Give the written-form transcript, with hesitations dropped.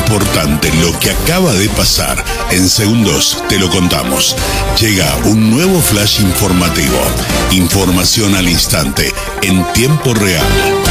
importante, lo que acaba de pasar. En segundos te lo contamos. Llega un nuevo flash informativo. Información al instante, en tiempo real.